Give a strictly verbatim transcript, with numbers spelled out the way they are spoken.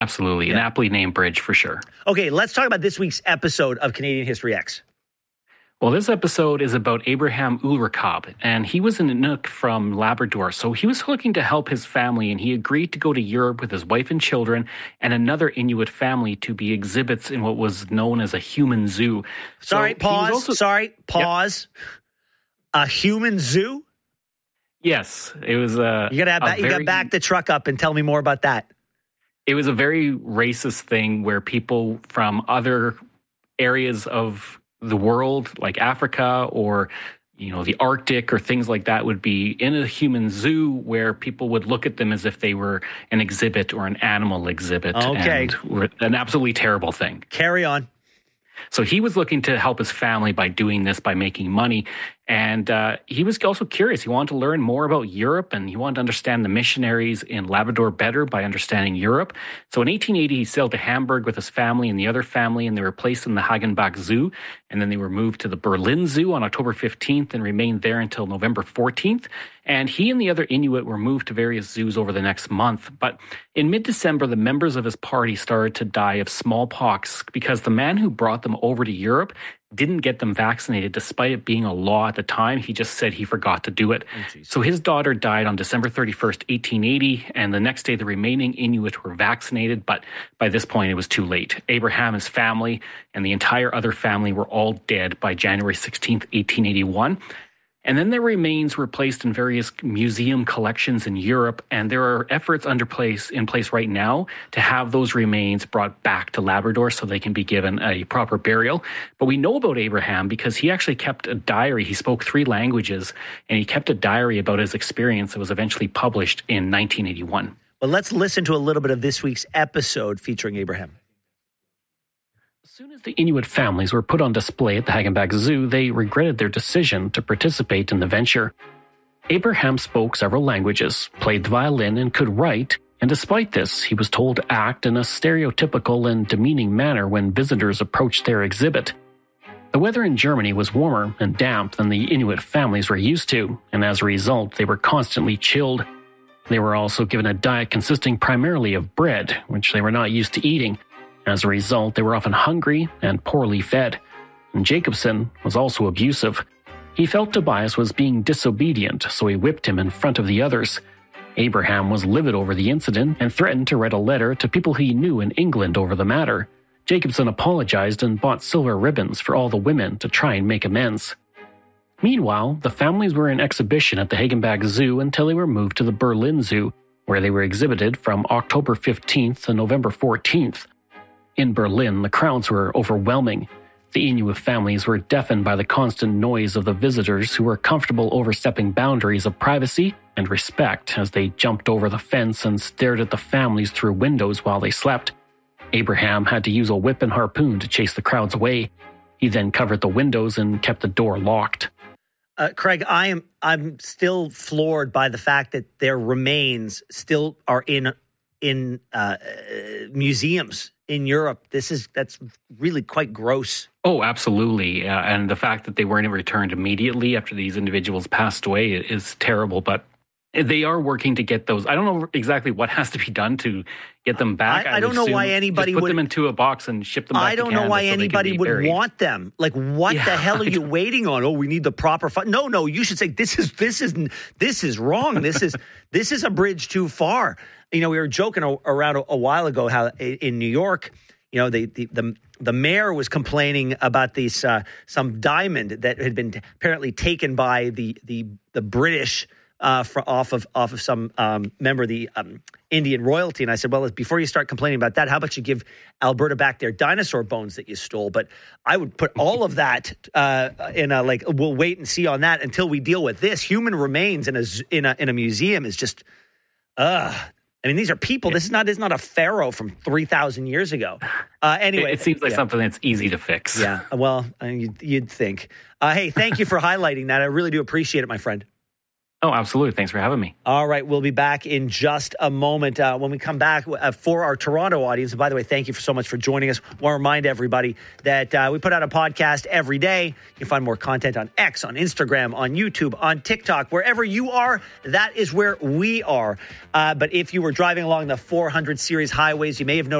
Absolutely. Yeah. An aptly named bridge for sure. Okay, let's talk about this week's episode of Canadian History X. Well, this episode is about Abraham Ulrichab, and he was an Inuk from Labrador. So he was looking to help his family, and he agreed to go to Europe with his wife and children and another Inuit family to be exhibits in what was known as a human zoo. Sorry, so pause. Also, Sorry, pause. Yep. A human zoo? Yes, it was a. You gotta have a that, you very, gotta back the truck up and tell me more about that. It was a very racist thing where people from other areas of the world, like Africa or, you know, the Arctic or things like that, would be in a human zoo where people would look at them as if they were an exhibit or an animal exhibit. Okay. And were an absolutely terrible thing. Carry on. So he was looking to help his family by doing this, by making money. And uh, he was also curious. He wanted to learn more about Europe, and he wanted to understand the missionaries in Labrador better by understanding Europe. So in eighteen eighty, he sailed to Hamburg with his family and the other family, and they were placed in the Hagenbach Zoo. And then they were moved to the Berlin Zoo on October fifteenth and remained there until November fourteenth. And he and the other Inuit were moved to various zoos over the next month. But in mid-December, the members of his party started to die of smallpox because the man who brought them over to Europe didn't get them vaccinated despite it being a law at the time. He just said he forgot to do it. Oh, so his daughter died on December thirty-first, eighteen eighty, and the next day the remaining Inuit were vaccinated, but by this point it was too late. Abraham, his family, and the entire other family were all dead by January sixteenth, eighteen eighty-one. And then their remains were placed in various museum collections in Europe, and there are efforts under place in place right now to have those remains brought back to Labrador so they can be given a proper burial. But we know about Abraham because he actually kept a diary. He spoke three languages, and he kept a diary about his experience that was eventually published in nineteen eighty-one. Well, let's listen to a little bit of this week's episode featuring Abraham. As soon as the Inuit families were put on display at the Hagenbach Zoo, they regretted their decision to participate in the venture. Abraham spoke several languages, played the violin, and could write, and despite this, he was told to act in a stereotypical and demeaning manner when visitors approached their exhibit. The weather in Germany was warmer and damp than the Inuit families were used to, and as a result, they were constantly chilled. They were also given a diet consisting primarily of bread, which they were not used to eating. As a result, they were often hungry and poorly fed. And Jacobson was also abusive. He felt Tobias was being disobedient, so he whipped him in front of the others. Abraham was livid over the incident and threatened to write a letter to people he knew in England over the matter. Jacobson apologized and bought silver ribbons for all the women to try and make amends. Meanwhile, the families were in exhibition at the Hagenbach Zoo until they were moved to the Berlin Zoo, where they were exhibited from October fifteenth to November fourteenth. In Berlin, the crowds were overwhelming. The Inuit families were deafened by the constant noise of the visitors who were comfortable overstepping boundaries of privacy and respect as they jumped over the fence and stared at the families through windows while they slept. Abraham had to use a whip and harpoon to chase the crowds away. He then covered the windows and kept the door locked. Uh, Craig, I am I'm still floored by the fact that their remains still are in in uh, museums in Europe. This is that's really quite gross. Oh, absolutely. Uh, and the fact that they weren't returned immediately after these individuals passed away is terrible. But they are working to get those. I don't know exactly what has to be done to get them back. I, I don't know why anybody just put would them into a box and ship them back I don't to know why so anybody would buried. want them. Like, what Yeah, the hell are I you don't- waiting on? Oh, we need the proper fund. No, no, you should say this is this is this is wrong. This is this is a bridge too far. You know, we were joking a, around a, a while ago how in New York, you know, the the the, the mayor was complaining about these uh, some diamond that had been apparently taken by the the the British. Uh, for, off of off of some um, member of the um, Indian royalty, and I said, well, before you start complaining about that, how about you give Alberta back their dinosaur bones that you stole? But I would put all of that uh, in a like. We'll wait and see on that until we deal with this. Human remains in a z- in a in a museum is just, ugh. I mean, these are people. This is not this is not a pharaoh from three thousand years ago. Uh, anyway, It, it seems like yeah. something that's easy to fix. Yeah. Well, uh, you'd, you'd think. Uh, hey, thank you for highlighting that. I really do appreciate it, my friend. Oh, absolutely. Thanks for having me. All right. We'll be back in just a moment. Uh, when we come back uh, for our Toronto audience, and by the way, thank you so much for joining us. I want to remind everybody that uh, we put out a podcast every day. You can find more content on X, on Instagram, on YouTube, on TikTok. Wherever you are, that is where we are. Uh, but if you were driving along the four hundred series highways, you may have noticed